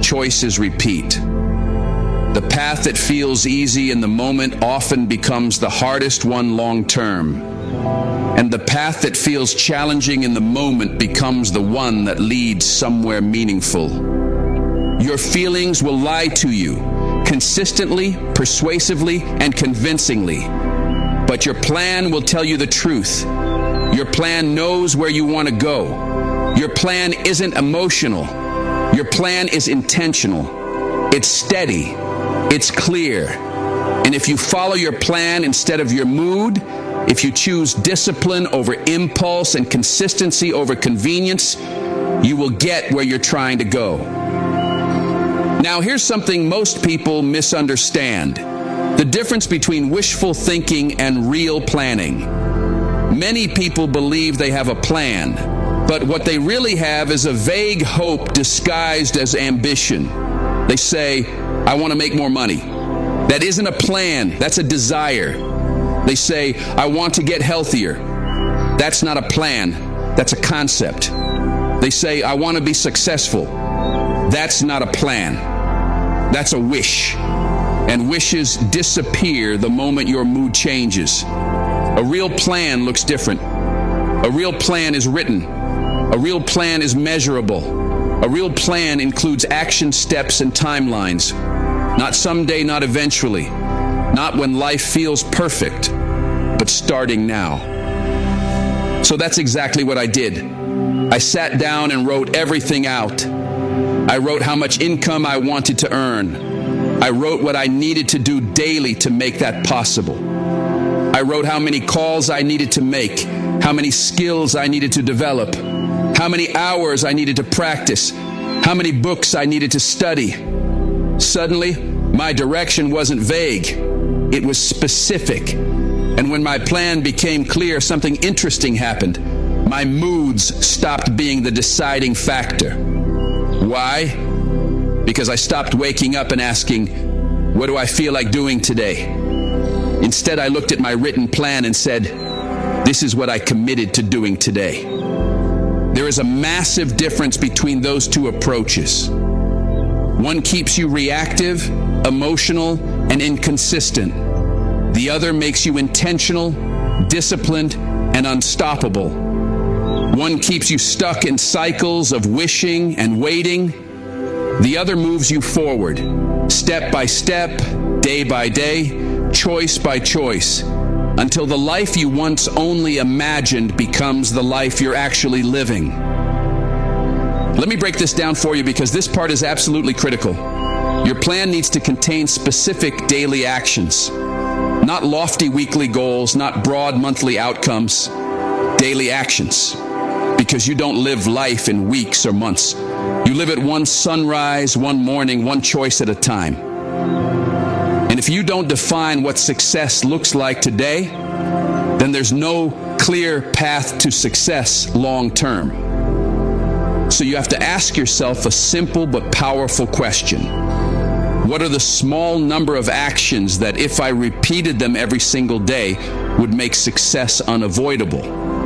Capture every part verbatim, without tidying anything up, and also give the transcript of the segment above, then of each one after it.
choices repeat. The path that feels easy in the moment often becomes the hardest one long term. And the path that feels challenging in the moment becomes the one that leads somewhere meaningful. Your feelings will lie to you consistently, persuasively, and convincingly. But your plan will tell you the truth. Your plan knows where you want to go. Your plan isn't emotional. Your plan is intentional. It's steady. It's clear. And if you follow your plan instead of your mood, if you choose discipline over impulse and consistency over convenience, you will get where you're trying to go. Now, here's something most people misunderstand: the difference between wishful thinking and real planning. Many people believe they have a plan, but what they really have is a vague hope disguised as ambition. They say, I want to make more money. That isn't a plan, that's a desire. They say, I want to get healthier. That's not a plan, that's a concept. They say, I want to be successful. That's not a plan, that's a wish. And wishes disappear the moment your mood changes. A real plan looks different. A real plan is written. A real plan is measurable. A real plan includes action steps and timelines. Not someday, not eventually. Not when life feels perfect, but starting now. So that's exactly what I did. I sat down and wrote everything out. I wrote how much income I wanted to earn. I wrote what I needed to do daily to make that possible. I wrote how many calls I needed to make, how many skills I needed to develop, how many hours I needed to practice, how many books I needed to study. Suddenly, my direction wasn't vague. It was specific. And when my plan became clear, something interesting happened. My moods stopped being the deciding factor. Why? Because I stopped waking up and asking, what do I feel like doing today? Instead, I looked at my written plan and said, this is what I committed to doing today. There is a massive difference between those two approaches. One keeps you reactive, emotional, and inconsistent. The other makes you intentional, disciplined, and unstoppable. One keeps you stuck in cycles of wishing and waiting. The other moves you forward, step by step, day by day, choice by choice, until the life you once only imagined becomes the life you're actually living. Let me break this down for you because this part is absolutely critical. Your plan needs to contain specific daily actions, not lofty weekly goals, not broad monthly outcomes, daily actions. Because you don't live life in weeks or months. You live it one sunrise, one morning, one choice at a time. And if you don't define what success looks like today, then there's no clear path to success long term. So you have to ask yourself a simple but powerful question. What are the small number of actions that, if I repeated them every single day, would make success unavoidable?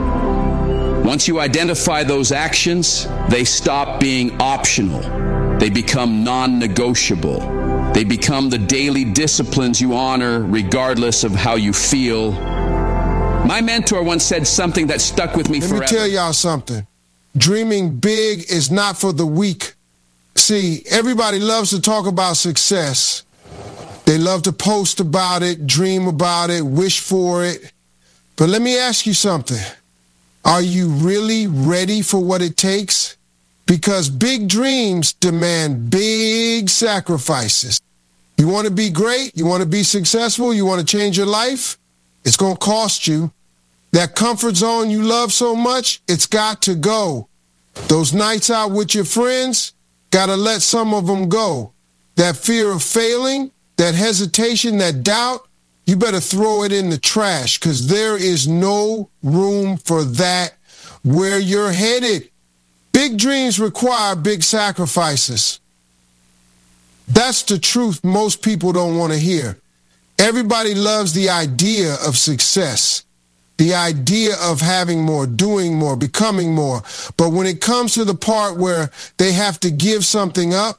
Once you identify those actions, they stop being optional. They become non-negotiable. They become the daily disciplines you honor regardless of how you feel. My mentor once said something that stuck with me Let forever. Let me tell y'all something. Dreaming big is not for the weak. See, everybody loves to talk about success. They love to post about it, dream about it, wish for it. But let me ask you something. Are you really ready for what it takes? Because big dreams demand big sacrifices. You want to be great? You want to be successful? You want to change your life? It's going to cost you. That comfort zone you love so much, it's got to go. Those nights out with your friends, got to let some of them go. That fear of failing, that hesitation, that doubt, you better throw it in the trash because there is no room for that where you're headed. Big dreams require big sacrifices. That's the truth most people don't want to hear. Everybody loves the idea of success, the idea of having more, doing more, becoming more. But when it comes to the part where they have to give something up,